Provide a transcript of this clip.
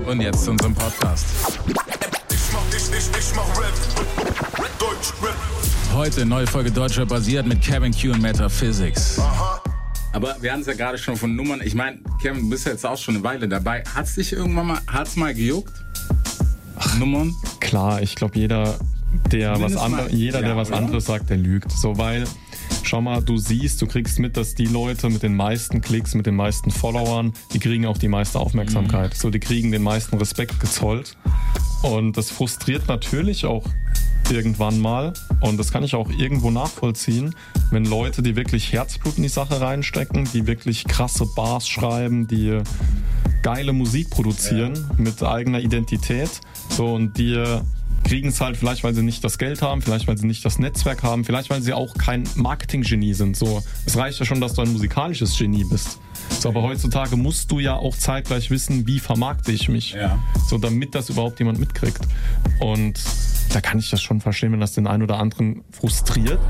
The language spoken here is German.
Und jetzt zu unserem Podcast. Ich mach Rap. Deutschrap. Heute neue Folge Deutschrap basiert mit Kevin Q und Metaphysics. Aha. Aber wir hatten es ja gerade schon von Nummern. Ich meine, Kevin, du bist ja jetzt auch schon eine Weile dabei. Hat's dich irgendwann mal gejuckt? Nummern? Klar, ich glaube, jeder, der was anderes sagt, der lügt. So, weil, schau mal, du kriegst mit, dass die Leute mit den meisten Klicks, mit den meisten Followern, die kriegen auch die meiste Aufmerksamkeit. So, die kriegen den meisten Respekt gezollt. Und das frustriert natürlich auch irgendwann mal. Und das kann ich auch irgendwo nachvollziehen, wenn Leute, die wirklich Herzblut in die Sache reinstecken, die wirklich krasse Bars schreiben, die geile Musik produzieren mit eigener Identität. So, und die kriegen es halt vielleicht, weil sie nicht das Geld haben, vielleicht, weil sie nicht das Netzwerk haben, vielleicht, weil sie auch kein Marketing-Genie sind. So, es reicht ja schon, dass du ein musikalisches Genie bist. So, aber heutzutage musst du ja auch zeitgleich wissen, wie vermarkte ich mich. Ja. So, damit das überhaupt jemand mitkriegt. Und da kann ich das schon verstehen, wenn das den einen oder anderen frustriert.